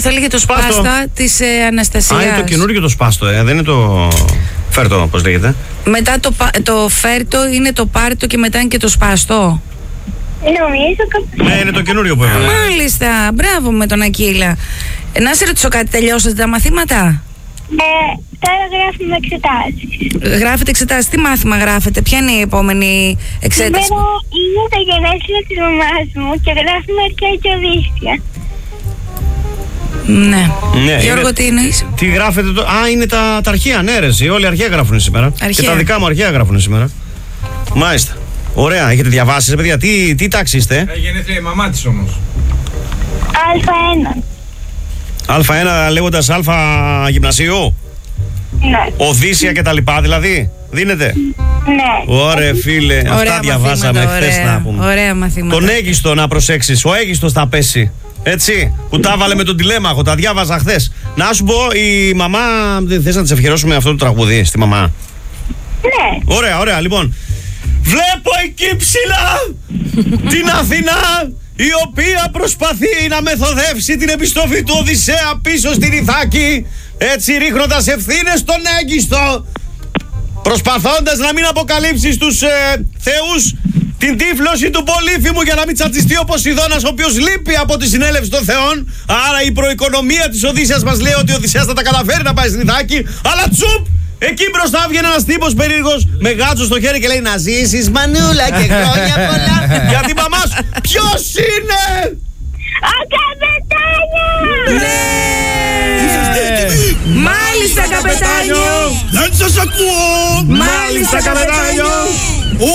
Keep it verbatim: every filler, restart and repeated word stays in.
Θα λέγε το σπάστα της ε, Αναστασίας. Α, είναι το καινούργιο το σπάστο, ε, δεν είναι το φέρτο, πώς λέγεται. Μετά το, το φέρτο είναι το πάρτο και μετά είναι και το σπάστο. Νομίζω κάπου. Ναι, είναι το καινούριο που έβαλε. Μάλιστα, μπράβο με τον Ακύλα. Να σε ρωτήσω κάτι, τελειώσατε τα μαθήματα? Ε, τώρα γράφουμε εξετάσεις. Γράφετε εξετάσεις, τι μάθημα γράφετε, ποια είναι η επόμενη εξέταση? Σήμερα είναι τα γενέθλια της μαμάς μου και γράφουμε αρχαία και Οδύσσια. Ναι. Ναι, Γιώργο, είναι... τι εννοείς? Τι γράφετε το... Α, είναι τα, τα αρχαία, ναι ρε εσύ. Όλοι αρχαία γράφουν σήμερα. Αρχαία. Και τα δικά μου αρχαία γράφουν σήμερα. Μάλιστα. Ωραία, έχετε διαβάσει, ρε παιδιά. Τι, τι τάξη είστε? Έχει γενέθλια η μαμά της όμως. Α1. Α1 λέγοντας Α γυμνασίου. Ναι. Οδύσσια και τα λοιπά δηλαδή. Δίνετε? Ναι. Ωραία φίλε, Ωραία αυτά διαβάσαμε μαθήματα, χθες ωραία, να πούμε. ωραία μαθήματα. Τον Αίγιστο να προσέξεις, ο Αίγιστος θα πέσει. Έτσι, που τα έβαλε με τον τηλέμαχο, τα διάβαζα χθες. Να σου πω, η μαμά, δεν θες να της ευχερώσουμε αυτό το τραγούδι στη μαμά? Ναι. Ωραία, ωραία, λοιπόν. Βλέπω εκεί ψηλά την Αθηνά, η οποία προσπαθεί να μεθοδεύσει την επιστροφή του Οδυσσέα πίσω στην Ιθάκη, έτσι ρίχνοντας ευθύνες στον Αίγιστο, προσπαθώντας να μην αποκαλύψει στους ε, θεούς την τύφλωση του Πολύφημου για να μην τσατιστεί ο Ποσειδώνας, ο οποίος λείπει από τη συνέλευση των θεών. Άρα η προοικονομία της Οδύσσιας μας λέει ότι ο Οδυσσέας θα τα καταφέρει να πάει στην Ιθάκη, αλλά τσουπ! Εκεί μπροστά βγαίνει ένας τύπος περίεργος με γάτσο στο χέρι και λέει να ζήσεις μανούλα και χρόνια πολλά. Για την μαμά σου. Ποιος είναι? Ο Καπετάνιος! Ναι! Μάλιστα, καπετάνιο! Δεν σας ακούω! Μάλιστα, καπετάνιο!